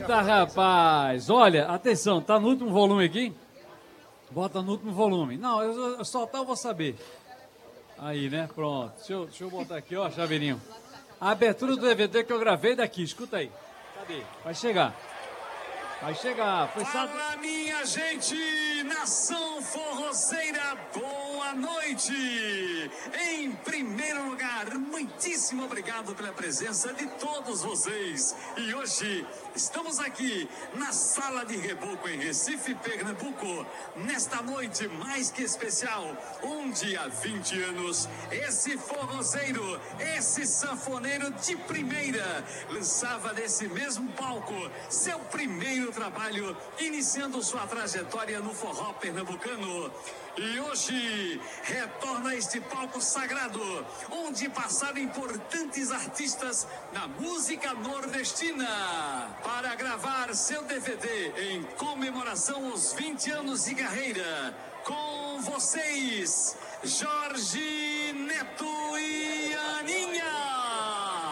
Eita, rapaz! Olha, atenção, tá no último volume aqui? Bota no último volume. Não, eu soltar eu vou saber. Aí, né? Pronto. Deixa eu botar aqui, ó, Chaveirinho. A abertura do DVD que eu gravei daqui, escuta aí. Cadê? Vai chegar. Vai chegar. Foi Fala, minha gente! Nação Forroceira, boa noite! Em primeiro lugar, muitíssimo obrigado pela presença de todos vocês. E hoje estamos aqui na Sala de Reboco em Recife, Pernambuco, nesta noite mais que especial, onde há 20 anos esse forrozeiro, esse sanfoneiro de primeira, lançava nesse mesmo palco seu primeiro trabalho, iniciando sua trajetória no forró pernambucano. E hoje retorna a este palco sagrado, onde passaram importantes artistas da música nordestina, para gravar seu DVD em comemoração aos 20 anos de carreira. Com vocês, Jorge